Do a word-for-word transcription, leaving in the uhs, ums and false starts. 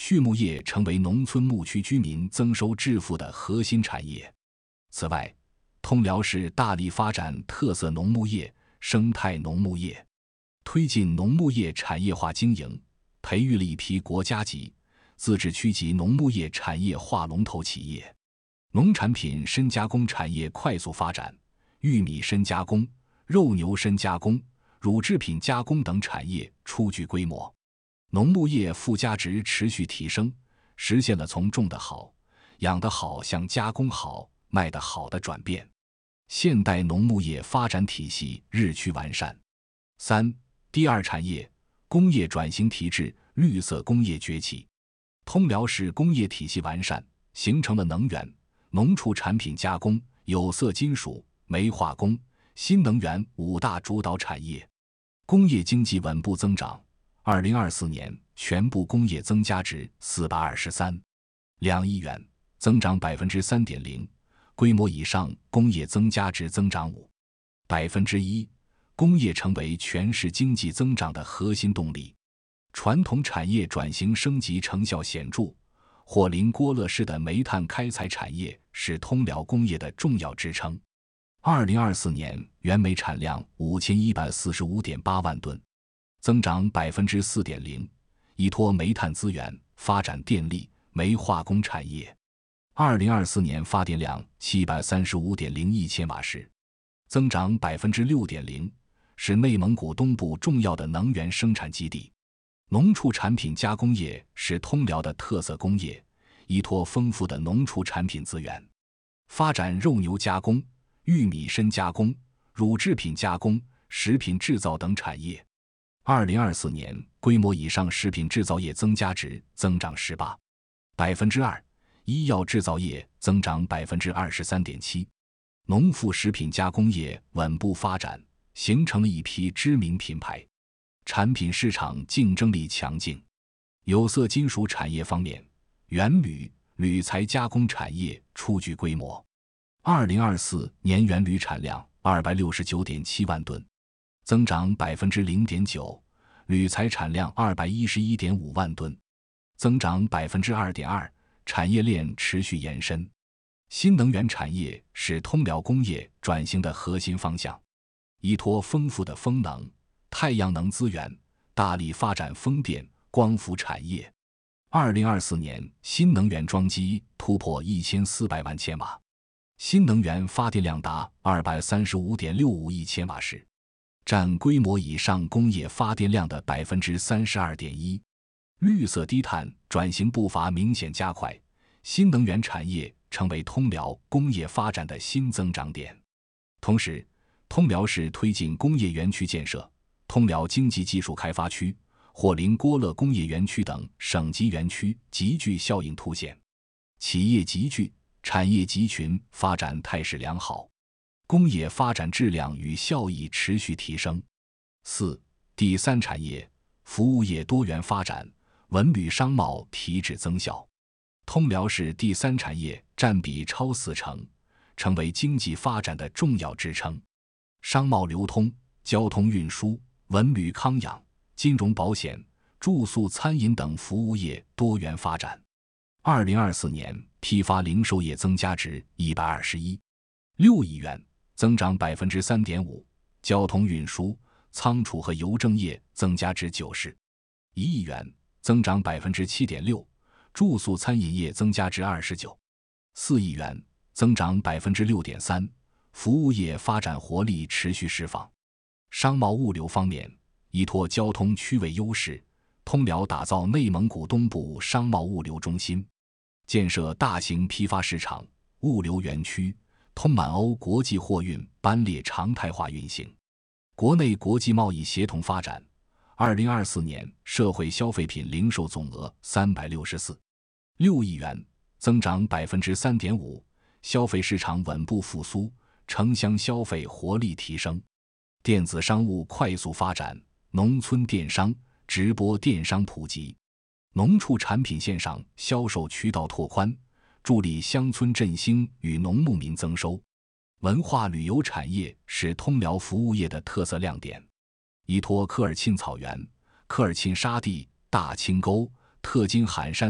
畜牧业成为农村牧区居民增收致富的核心产业。此外，通辽市大力发展特色农牧业、生态农牧业，推进农牧业产业化经营，培育了一批国家级、自治区级农牧业产业化龙头企业。农产品深加工产业快速发展，玉米深加工、肉牛深加工、乳制品加工等产业初具规模。农牧业附加值持续提升，实现了从种得好、养得好向加工好、卖得好的转变。现代农牧业发展体系日趋完善。三、第二产业，工业转型提质，绿色工业崛起。通辽市工业体系完善，形成了能源、农畜产品加工、有色金属、煤化工、新能源五大主导产业，工业经济稳步增长。二零二四年全部工业增加值四百二十三两亿元，增长百分之三点零。规模以上工业增加值增长五百分之一，工业成为全市经济增长的核心动力。传统产业转型升级成效显著，火林郭勒市的煤炭开采产业是通辽工业的重要支撑。二零二四年原煤产量五千一百四十五点八万吨，增长百分之四点零，依托煤炭资源发展电力、煤化工产业。二零二四年发电量七百三十五点零亿千瓦时，增长百分之六点零，是内蒙古东部重要的能源生产基地。农畜产品加工业是通辽的特色工业，依托丰富的农畜产品资源，发展肉牛加工、玉米深加工、乳制品加工、食品制造等产业。二零二四年规模以上食品制造业增加值增长十八百分之二。医药制造业增长百分之二十三点七，农副食品加工业稳步发展，形成了一批知名品牌，产品市场竞争力强劲。有色金属产业方面，原铝、铝材加工产业初具规模。二零二四年原铝产量二百六十九点七万吨，增长百分之零点九；铝材产量二百一十一点五万吨，增长百分之二点二。产业链持续延伸。新能源产业是通辽工业转型的核心方向，依托丰富的风能、太阳能资源，大力发展风电、光伏产业。二零二四年新能源装机突破一千四百万千瓦，新能源发电量达二百三十五点六五亿千瓦时，占规模以上工业发电量的百分之三十二点一。绿色低碳转型步伐明显加快，新能源产业成为通辽工业发展的新增长点。同时，通辽市推进工业园区建设，通辽经济技术开发区、火林郭勒工业园区等省级园区集聚效应凸显，企业集聚、产业集群发展态势良好，工业发展质量与效益持续提升。四、第三产业，服务业多元发展，文旅商贸提质增效。通辽市第三产业占比超四成，成为经济发展的重要支撑。商贸流通、交通运输、文旅康养、金融保险、住宿餐饮等服务业多元发展。二零二四年批发零售业增加值一百二十一点六亿元，增长百分之三点五；交通运输、仓储和邮政业增加值九十一亿元，增长百分之七点六；住宿餐饮业增加值二十九点四亿元，增长百分之六点三。服务业发展活力持续释放。商贸物流方面，依托交通区位优势，通辽打造内蒙古东部商贸物流中心，建设大型批发市场、物流园区，通满欧国际货运班列常态化运行，国内国际贸易协同发展。二零二四年社会消费品零售总额三百六十四点六亿元，增长百分之三点五，消费市场稳步复苏，城乡消费活力提升。电子商务快速发展，农村电商、直播电商普及，农畜产品线上销售渠道拓宽，助力乡村振兴与农牧民增收。文化旅游产业是通辽服务业的特色亮点，依托科尔沁草原、科尔沁沙地、大清沟、特金罕山